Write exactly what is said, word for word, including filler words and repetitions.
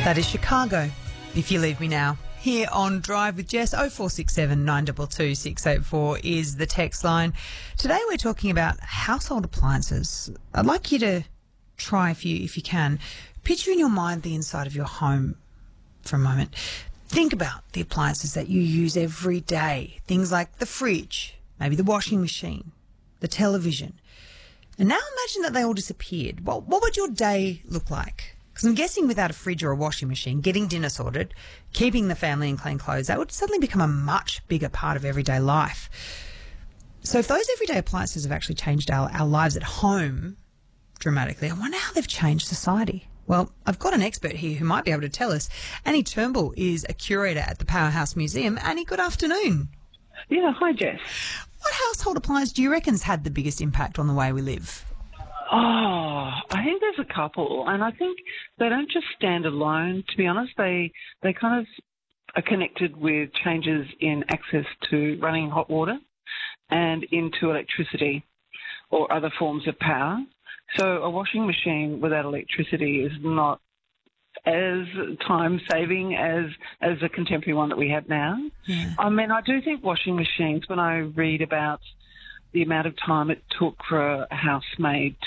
That is Chicago, If You Leave Me Now. Here on Drive with Jess, oh four six seven, nine two two, six eight four is the text line. Today we're talking about household appliances. I'd like you to try, if you, if you can, picture in your mind the inside of your home for a moment. Think about the appliances that you use every day. Things like the fridge, maybe the washing machine, the television. And now imagine that they all disappeared. Well, what would your day look like? Because I'm guessing without a fridge or a washing machine, getting dinner sorted, keeping the family in clean clothes, that would suddenly become a much bigger part of everyday life. So if those everyday appliances have actually changed our, our lives at home dramatically, I wonder how they've changed society. Well, I've got an expert here who might be able to tell us. Annie Turnbull is a curator at the Powerhouse Museum. Annie, good afternoon. Yeah, hi Jess. What household appliance do you reckon's had the biggest impact on the way we live? Oh, I think there's a couple, and I think they don't just stand alone, to be honest. They they kind of are connected with changes in access to running hot water and into electricity or other forms of power. So a washing machine without electricity is not as time-saving as, as a contemporary one that we have now. Yeah. I mean, I do think washing machines, when I read about the amount of time it took for a housemaid